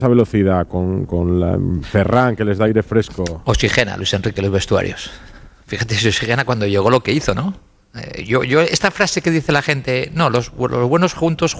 esa velocidad, con la Ferran que les da aire fresco. Oxigena, Luis Enrique, los vestuarios. Fíjate si oxigena cuando llegó lo que hizo, ¿no? Esta frase que dice la gente, no, los buenos juntos